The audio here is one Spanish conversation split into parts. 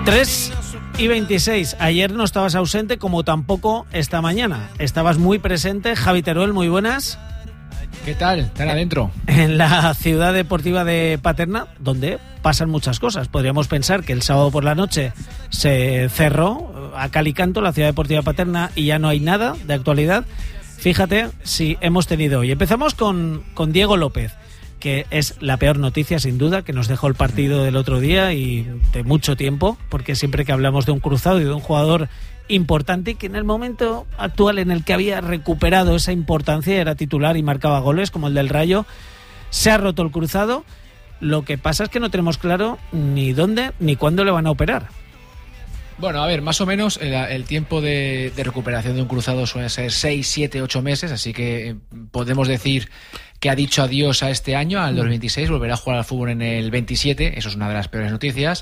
3:26. Ayer no estabas ausente, como tampoco esta mañana. Estabas muy presente. Javi Teruel, muy buenas. ¿Qué tal? ¿Están adentro? En la ciudad deportiva de Paterna, donde pasan muchas cosas. Podríamos pensar que el sábado por la noche se cerró a cal y canto la ciudad deportiva de Paterna y ya no hay nada de actualidad. Fíjate si hemos tenido hoy. Empezamos con Diego López, que es la peor noticia sin duda, que nos dejó el partido del otro día y de mucho tiempo, porque siempre que hablamos de un cruzado y de un jugador importante, que en el momento actual en el que había recuperado esa importancia, era titular y marcaba goles como el del Rayo, se ha roto el cruzado. Lo que pasa es que no tenemos claro ni dónde ni cuándo le van a operar. Bueno, a ver, más o menos el tiempo de recuperación de un cruzado suele ser 6, 7, 8 meses, así que podemos decir que ha dicho adiós a este año, al 2026, volverá a jugar al fútbol en el 27, eso es una de las peores noticias.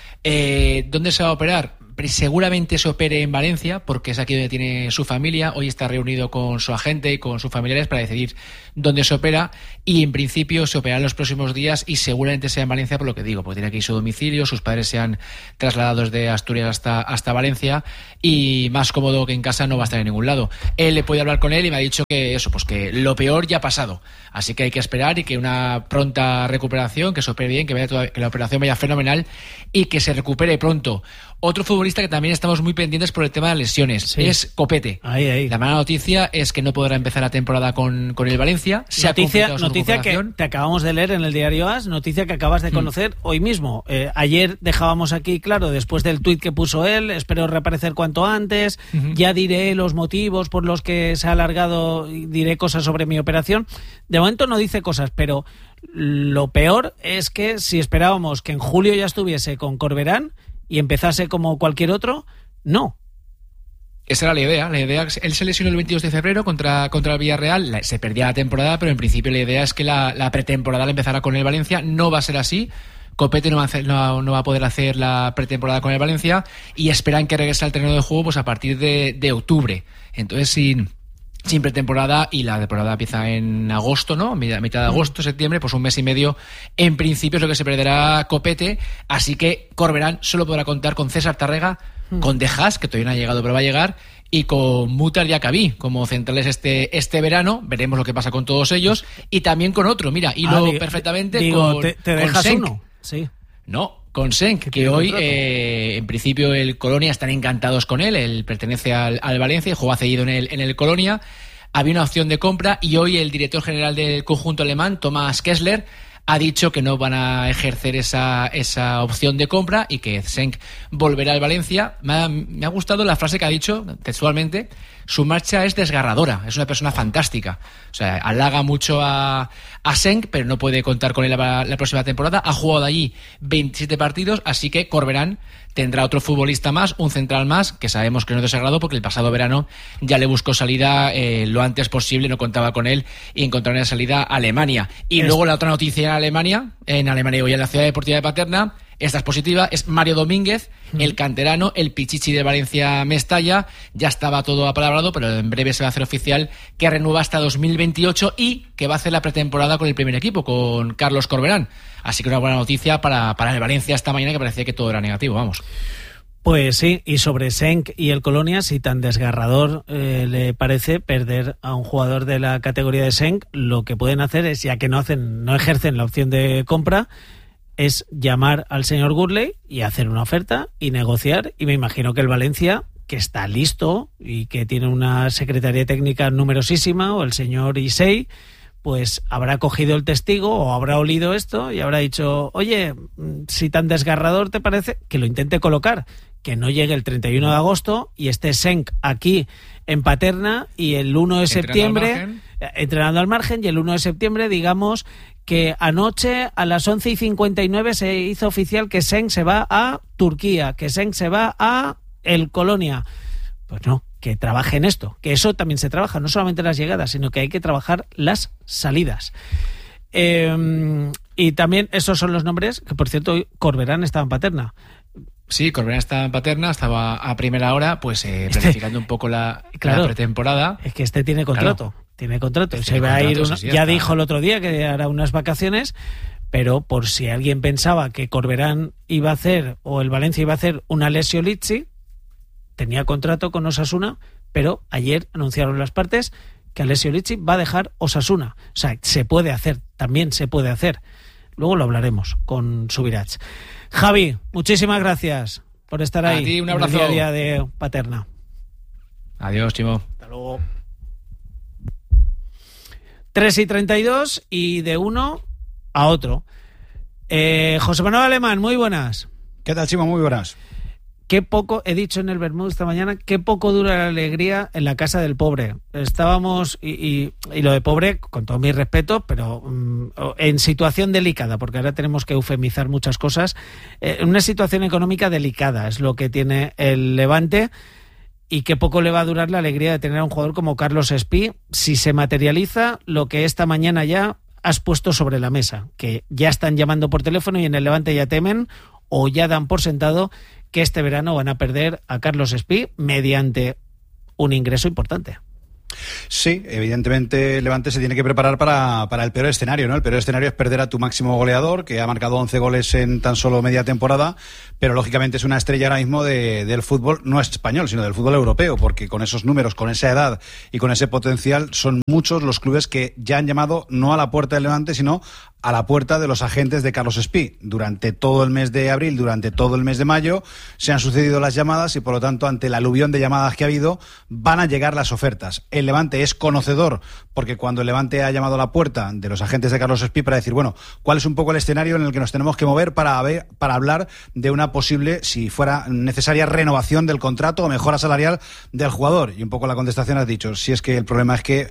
¿Dónde se va a operar? Seguramente se opere en Valencia, porque es aquí donde tiene su familia. Hoy está reunido con su agente y con sus familiares para decidir dónde se opera, y en principio se operará en los próximos días y seguramente sea en Valencia, por lo que digo, porque tiene aquí su domicilio, sus padres se han trasladado desde Asturias hasta Valencia, y más cómodo que en casa no va a estar en ningún lado. Él le puede hablar con él y me ha dicho que eso, pues que lo peor ya ha pasado, así que hay que esperar y que una pronta recuperación, que se opere bien, que la operación vaya fenomenal y que se recupere pronto. Otro futbolista que también estamos muy pendientes por el tema de lesiones, sí, es Copete. Ahí. La mala noticia es que no podrá empezar la temporada con el Valencia. Noticia que te acabamos de leer en el diario AS, noticia que acabas de conocer hoy mismo. Ayer dejábamos aquí, claro, después del tuit que puso él, espero reaparecer cuanto antes, ya diré los motivos por los que se ha alargado y diré cosas sobre mi operación. De momento no dice cosas, pero lo peor es que si esperábamos que en julio ya estuviese con Corberán y empezase como cualquier otro, no. Esa era la idea. Él se lesionó el 22 de febrero contra el Villarreal, se perdía la temporada, pero en principio la idea es que la pretemporada la empezará con el Valencia. No va a ser así. Copete no va a poder hacer la pretemporada con el Valencia y esperan que regrese al terreno de juego pues a partir de octubre. Entonces sin pretemporada, y la temporada empieza en agosto, ¿no? Mitad de agosto, septiembre, pues un mes y medio en principio es lo que se perderá Copete, así que Corberán solo podrá contar con César Tárrega, con De Haas, que todavía no ha llegado pero va a llegar, y con Mutar y Acabí como centrales este verano. Veremos lo que pasa con todos ellos, y también con otro, mira, perfectamente te dejas con uno, sí. No, con Senk, que hoy en principio el Colonia están encantados con él pertenece al Valencia, juega cedido en el Colonia. Había una opción de compra y hoy el director general del conjunto alemán, Thomas Kessler, ha dicho que no van a ejercer esa opción de compra y que Senk volverá al Valencia. Me ha gustado la frase que ha dicho textualmente: su marcha es desgarradora, es una persona fantástica. O sea, halaga mucho a Senk, pero no puede contar con él la próxima temporada. Ha jugado allí 27 partidos, así que Corberán tendrá otro futbolista más, un central más, que sabemos que no es de su agrado porque el pasado verano ya le buscó salida lo antes posible, no contaba con él y encontraron la salida a Alemania. Y luego la otra noticia en Alemania hoy en la ciudad deportiva de Paterna, esta es positiva, es Mario Domínguez, el canterano, el pichichi de Valencia Mestalla. Ya estaba todo apalabrado, pero en breve se va a hacer oficial que renueva hasta 2028 y que va a hacer la pretemporada con el primer equipo, con Carlos Corberán. Así que una buena noticia para el Valencia esta mañana, que parecía que todo era negativo, vamos. Pues sí, y sobre Senk y el Colonia, si tan desgarrador le parece perder a un jugador de la categoría de Senk, lo que pueden hacer es, ya que no ejercen la opción de compra, es llamar al señor Gurley y hacer una oferta y negociar. Y me imagino que el Valencia, que está listo y que tiene una secretaría técnica numerosísima, o el señor Isei, pues habrá cogido el testigo o habrá olido esto y habrá dicho: oye, si tan desgarrador te parece, que lo intente colocar, que no llegue el 31 de agosto y esté Senk aquí en Paterna, y el 1 de septiembre entrenando al margen, y el 1 de septiembre digamos que anoche a las 11:59 se hizo oficial que Senk se va a Turquía, que Senk se va a el Colonia. Pues no, que trabaje en esto, que eso también se trabaja, no solamente las llegadas, sino que hay que trabajar las salidas. Y también esos son los nombres, que por cierto hoy Corberán estaba en Paterna. Sí, Corberán estaba en Paterna, estaba a primera hora, pues planificando un poco la pretemporada. Es que tiene contrato. Claro. Tiene contrato. Se va a ir. Ya dijo el otro día que hará unas vacaciones, pero por si alguien pensaba que Corberán iba a hacer, o el Valencia iba a hacer una Alessio Lizzi, tenía contrato con Osasuna, pero ayer anunciaron las partes que Alessio Lizzi va a dejar Osasuna. O sea, se puede hacer, también se puede hacer. Luego lo hablaremos con Subirats. Javi, muchísimas gracias por estar ahí. A ti, un abrazo. En el día a día de Paterna. Adiós, Chimo. Hasta luego. 3:32 y de uno a otro. José Manuel Alemán, muy buenas. ¿Qué tal, Chimo? Muy buenas. Qué poco, he dicho en el Bermud esta mañana, qué poco dura la alegría en la casa del pobre. Estábamos, y lo de pobre, con todo mi respeto, pero en situación delicada, porque ahora tenemos que eufemizar muchas cosas. Una situación económica delicada es lo que tiene el Levante, y qué poco le va a durar la alegría de tener a un jugador como Carlos Espí si se materializa lo que esta mañana ya has puesto sobre la mesa, que ya están llamando por teléfono y en el Levante ya temen o ya dan por sentado que este verano van a perder a Carlos Espí mediante un ingreso importante. Sí, evidentemente el Levante se tiene que preparar para el peor escenario, ¿no? El peor escenario es perder a tu máximo goleador, que ha marcado 11 goles en tan solo media temporada, pero lógicamente es una estrella ahora mismo del fútbol, no español, sino del fútbol europeo, porque con esos números, con esa edad y con ese potencial, son muchos los clubes que ya han llamado no a la puerta del Levante, sino a la puerta de los agentes de Carlos Espí. Durante todo el mes de abril, durante todo el mes de mayo, se han sucedido las llamadas y, por lo tanto, ante el aluvión de llamadas que ha habido, van a llegar las ofertas. El Levante es conocedor, porque cuando el Levante ha llamado a la puerta de los agentes de Carlos Espí para decir, bueno, ¿cuál es un poco el escenario en el que nos tenemos que mover para hablar de una posible, si fuera necesaria, renovación del contrato o mejora salarial del jugador? Y un poco la contestación has dicho, si es que el problema es que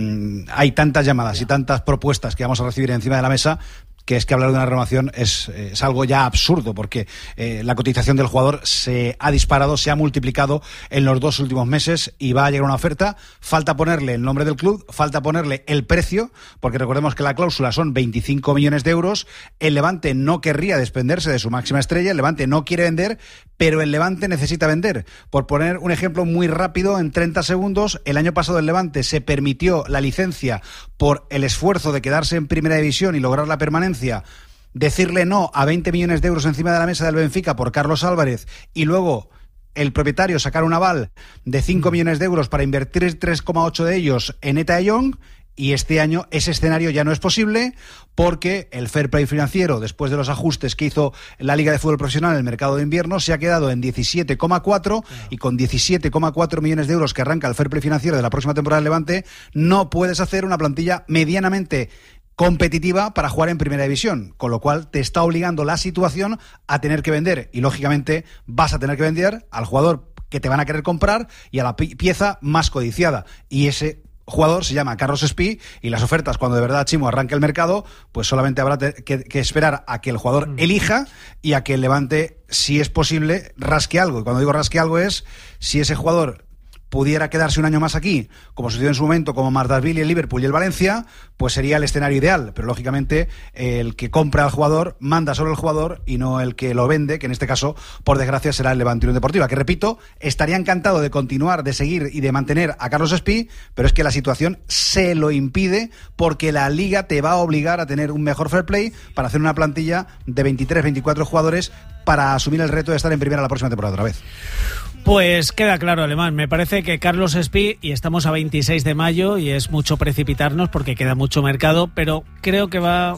hay tantas llamadas y tantas propuestas que vamos a recibir encima de la mesa, que es que hablar de una renovación es algo ya absurdo, porque la cotización del jugador se ha disparado, se ha multiplicado en los 2 últimos meses y va a llegar una oferta. Falta ponerle el nombre del club, falta ponerle el precio, porque recordemos que la cláusula son 25 millones de euros. El Levante no querría desprenderse de su máxima estrella, el Levante no quiere vender, pero el Levante necesita vender. Por poner un ejemplo muy rápido, en 30 segundos, el año pasado el Levante se permitió la licencia por el esfuerzo de quedarse en primera división y lograr la permanencia, decirle no a 20 millones de euros encima de la mesa del Benfica por Carlos Álvarez y luego el propietario sacar un aval de 5 millones de euros para invertir 3,8 de ellos en Eta Young. Y este año ese escenario ya no es posible porque el fair play financiero, después de los ajustes que hizo la Liga de Fútbol Profesional en el mercado de invierno, se ha quedado en 17,4 y con 17,4 millones de euros que arranca el fair play financiero de la próxima temporada del Levante, no puedes hacer una plantilla medianamente competitiva para jugar en primera división, con lo cual te está obligando la situación a tener que vender y lógicamente vas a tener que vender al jugador que te van a querer comprar y a la pieza más codiciada, y ese jugador se llama Carlos Espí, y las ofertas, cuando de verdad, Chimo, arranque el mercado, pues solamente habrá que esperar a que el jugador elija y a que el Levante, si es posible, rasque algo. Y cuando digo rasque algo es, si ese jugador pudiera quedarse un año más aquí, como sucedió en su momento como Marsdasville, el Liverpool y el Valencia, pues sería el escenario ideal, pero lógicamente el que compra al jugador manda solo el jugador y no el que lo vende, que en este caso, por desgracia, será el Levante Unión Deportiva, que repito, estaría encantado de continuar, de seguir y de mantener a Carlos Espí, pero es que la situación se lo impide porque la Liga te va a obligar a tener un mejor fair play para hacer una plantilla de 23, 24 jugadores para asumir el reto de estar en primera la próxima temporada otra vez. Pues queda claro, Alemán. Me parece que Carlos Espí, y estamos a 26 de mayo y es mucho precipitarnos porque queda mucho mercado, pero creo que va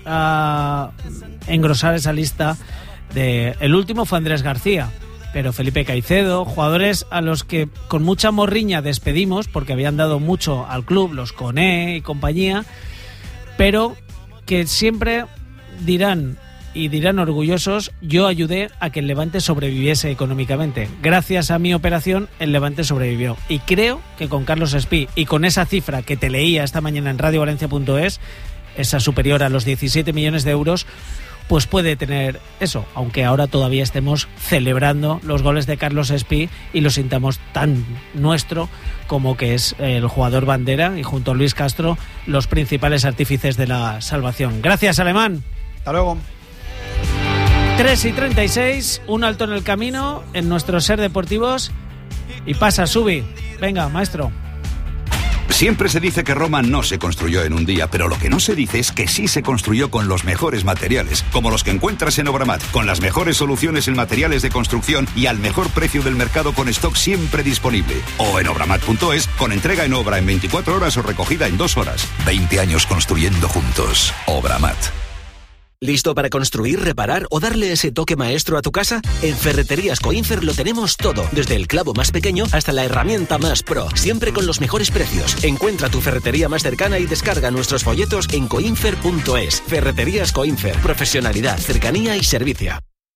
a engrosar esa lista. El último fue Andrés García, pero Felipe Caicedo, jugadores a los que con mucha morriña despedimos porque habían dado mucho al club, los Koné y compañía, pero que siempre dirán orgullosos, yo ayudé a que el Levante sobreviviese económicamente. Gracias a mi operación, el Levante sobrevivió. Y creo que con Carlos Espí y con esa cifra que te leía esta mañana en radiovalencia.es, esa superior a los 17 millones de euros, pues puede tener eso, aunque ahora todavía estemos celebrando los goles de Carlos Espí y lo sintamos tan nuestro como que es el jugador bandera y junto a Luis Castro los principales artífices de la salvación. Gracias, Alemán. Hasta luego. 3:36, un alto en el camino en nuestro Ser Deportivos y pasa, Subi. Venga, maestro. Siempre se dice que Roma no se construyó en un día, pero lo que no se dice es que sí se construyó con los mejores materiales, como los que encuentras en Obramat, con las mejores soluciones en materiales de construcción y al mejor precio del mercado con stock siempre disponible. O en obramat.es, con entrega en obra en 24 horas o recogida en 2 horas. 20 años construyendo juntos. Obramat. ¿Listo para construir, reparar o darle ese toque maestro a tu casa? En Ferreterías Coinfer lo tenemos todo, desde el clavo más pequeño hasta la herramienta más pro, siempre con los mejores precios. Encuentra tu ferretería más cercana y descarga nuestros folletos en coinfer.es. Ferreterías Coinfer, profesionalidad, cercanía y servicio.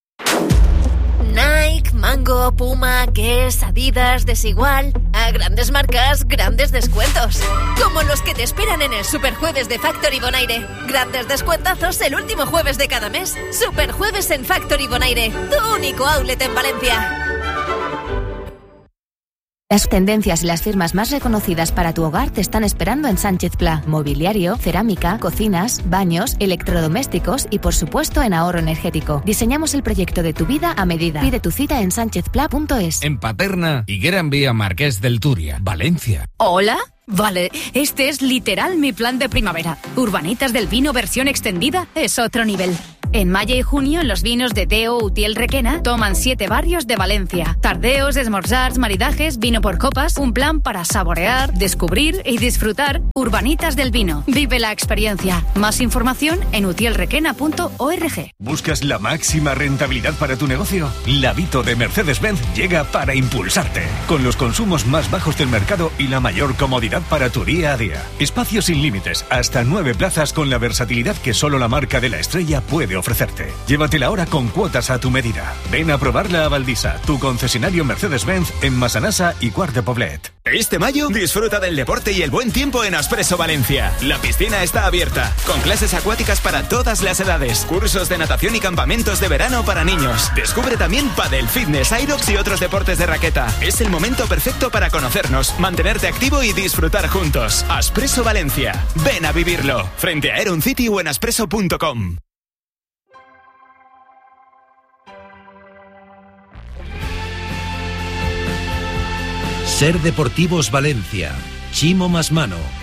Nike, Mango, Puma, Guess, Adidas, Desigual. A grandes marcas, grandes descuentos. Como los que te esperan en el Superjueves de Factory Bonaire. Grandes descuentazos el último jueves de cada mes. Superjueves en Factory Bonaire, tu único outlet en Valencia. Las tendencias y las firmas más reconocidas para tu hogar te están esperando en Sánchez Pla. Mobiliario, cerámica, cocinas, baños, electrodomésticos y por supuesto en ahorro energético. Diseñamos el proyecto de tu vida a medida. Pide tu cita en sanchezpla.es. En Paterna, Higuera Vía Marqués del Turia, Valencia. ¿Hola? Vale, este es literal mi plan de primavera. Urbanitas del Vino versión extendida es otro nivel. En mayo y junio, los vinos de Deo Utiel Requena toman 7 barrios de Valencia. Tardeos, esmorzars, maridajes, vino por copas, un plan para saborear, descubrir y disfrutar. Urbanitas del Vino. Vive la experiencia. Más información en utielrequena.org. ¿Buscas la máxima rentabilidad para tu negocio? La Vito de Mercedes-Benz llega para impulsarte. Con los consumos más bajos del mercado y la mayor comodidad para tu día a día. Espacios sin límites, hasta 9 plazas con la versatilidad que solo la marca de la estrella puede ofrecerte. Llévatela ahora con cuotas a tu medida. Ven a probarla a Valdisa, tu concesionario Mercedes-Benz en Massanassa y Quart de Poblet. Este mayo disfruta del deporte y el buen tiempo en Aspresso Valencia. La piscina está abierta, con clases acuáticas para todas las edades, cursos de natación y campamentos de verano para niños. Descubre también pádel, fitness, aerox y otros deportes de raqueta. Es el momento perfecto para conocernos, mantenerte activo y disfrutar juntos. Aspresso Valencia. Ven a vivirlo. Frente a Aeron City o en aspresso.com. Ser Deportivos Valencia, Chimo Masmano.